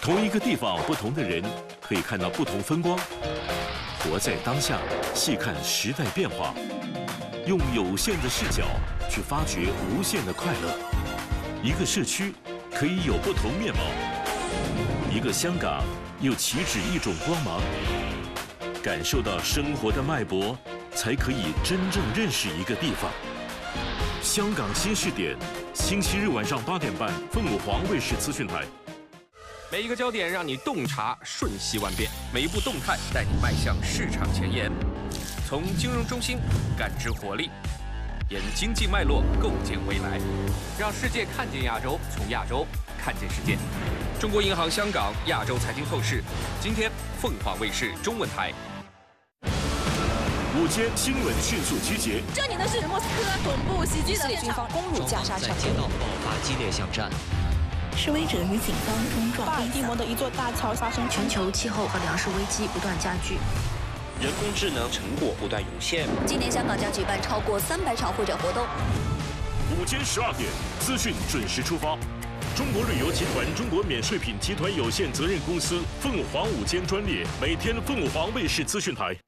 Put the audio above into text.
同一个地方，不同的人可以看到不同风光。活在当下，细看时代变化，用有限的视角去发掘无限的快乐。一个社区可以有不同面貌，一个香港又岂止一种光芒？感受到生活的脉搏，才可以真正认识一个地方。香港新视点，星期日晚上8点半，凤凰卫视资讯台。 每一个焦点让你洞察瞬息万变，每一步动态带你迈向市场前沿。从金融中心感知活力，沿经济脉络构建未来，让世界看见亚洲，从亚洲看见世界。中国银行香港亚洲财经透视，今天凤凰卫视中文台。 午间新闻迅速集结。 这里的是莫斯科总部袭击的军方攻入加沙城， 街道爆发激烈巷战。 示威者与警方冲撞。 巴尔的摩的一座大桥发生全球气候和粮食危机不断加剧， 人工智能成果不断涌现。 今年香港将举办超过300场会展活动。 午间12点，资讯准时出发。中国旅游集团中国免税品集团有限责任公司凤凰午间专列，每天凤凰卫视资讯台。